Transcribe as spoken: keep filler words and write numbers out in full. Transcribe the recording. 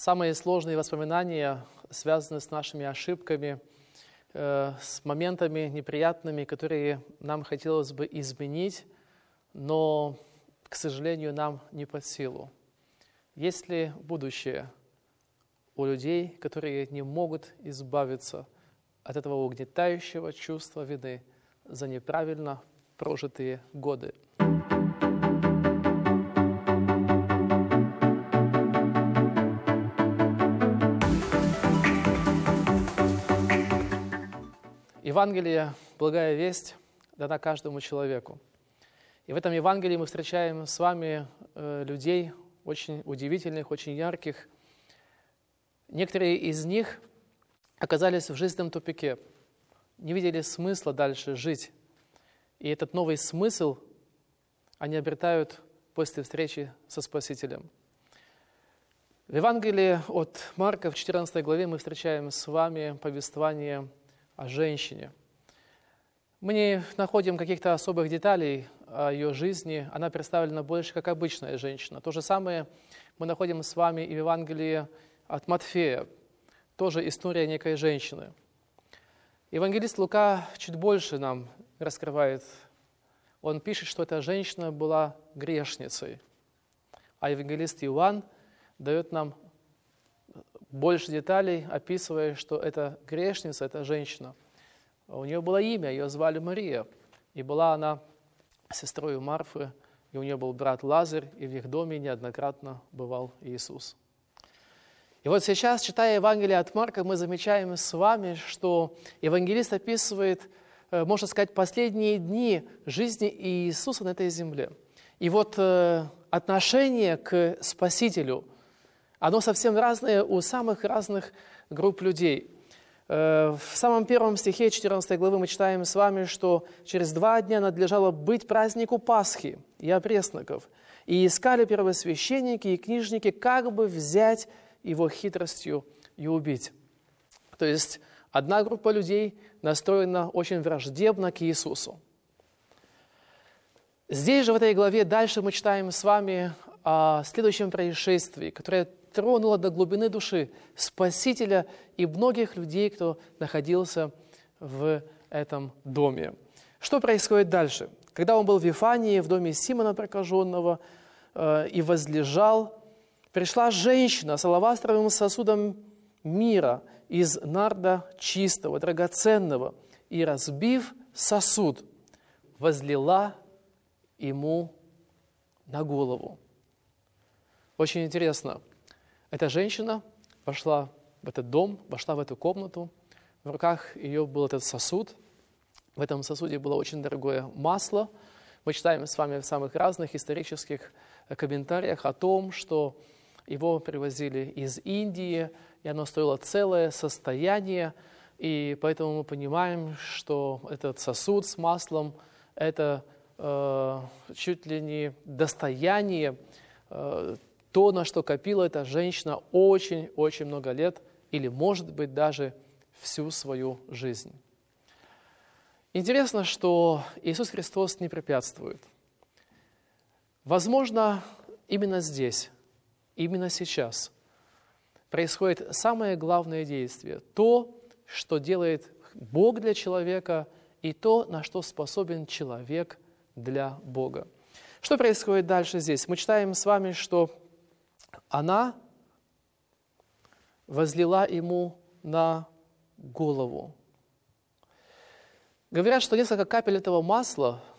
Самые сложные воспоминания связаны с нашими ошибками, э, с моментами неприятными, которые нам хотелось бы изменить, но, к сожалению, нам не под силу. Есть ли будущее у людей, которые не могут избавиться от этого угнетающего чувства вины за неправильно прожитые годы? Евангелие, благая весть, дана каждому человеку. И в этом Евангелии мы встречаем с вами э, людей очень удивительных, очень ярких. Некоторые из них оказались в жизненном тупике, не видели смысла дальше жить. И этот новый смысл они обретают после встречи со Спасителем. В Евангелии от Марка в четырнадцатой главе мы встречаем с вами повествование о женщине. Мы не находим каких-то особых деталей о ее жизни, она представлена больше как обычная женщина. То же самое мы находим с вами и в Евангелии от Матфея, тоже история некой женщины. Евангелист Лука чуть больше нам раскрывает. Он пишет, что эта женщина была грешницей, а евангелист Иоанн дает нам больше деталей, описывая, что эта грешница, эта женщина, у нее было имя, ее звали Мария, и была она сестрой Марфы, и у нее был брат Лазарь, и в их доме неоднократно бывал Иисус. И вот сейчас, читая Евангелие от Марка, мы замечаем с вами, что евангелист описывает, можно сказать, последние дни жизни Иисуса на этой земле. И вот отношение к Спасителю, оно совсем разное у самых разных групп людей. В самом первом стихе четырнадцатой главы мы читаем с вами, что через два дня надлежало быть празднику Пасхи и опресноков. И искали первосвященники и книжники, как бы взять его хитростью и убить. То есть одна группа людей настроена очень враждебно к Иисусу. Здесь же, в этой главе, дальше мы читаем с вами о следующем происшествии, которое тронуло до глубины души Спасителя и многих людей, кто находился в этом доме. Что происходит дальше? Когда он был в Вифании, в доме Симона Прокаженного, э, и возлежал, пришла женщина с алавастровым сосудом мира из нарда чистого, драгоценного, и, разбив сосуд, возлила ему на голову. Очень интересно. Эта женщина вошла в этот дом, вошла в эту комнату. В руках ее был этот сосуд. В этом сосуде было очень дорогое масло. Мы читаем с вами в самых разных исторических комментариях о том, что его привозили из Индии, и оно стоило целое состояние. И поэтому мы понимаем, что этот сосуд с маслом – это э, чуть ли не достояние, э, то, на что копила эта женщина очень-очень много лет, или, может быть, даже всю свою жизнь. Интересно, что Иисус Христос не препятствует. Возможно, именно здесь, именно сейчас происходит самое главное действие, то, что делает Бог для человека, и то, на что способен человек для Бога. Что происходит дальше здесь? Мы читаем с вами, что она возлила ему на голову. Говорят, что несколько капель этого масла